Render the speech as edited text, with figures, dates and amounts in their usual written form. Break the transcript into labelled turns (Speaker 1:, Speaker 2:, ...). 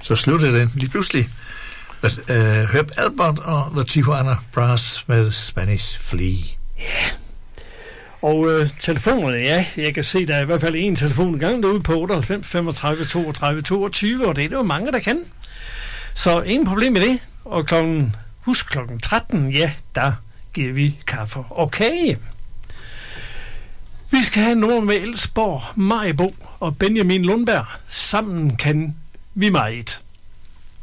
Speaker 1: så sluttede den lige pludselig. Herb Alpert og The Tijuana Brass med Spanish Flea.
Speaker 2: Ja. Og telefonerne, ja, jeg kan se, der er i hvert fald en telefon i gang derude på 98 35 32 22, og det er jo mange, der kan. Så ingen problem med det. Og klokken 13, ja, der giver vi kaffe og kage. Vi skal have nogen med Elsborg, Maribo og Benjamin Lundberg. Sammen kan vi meget.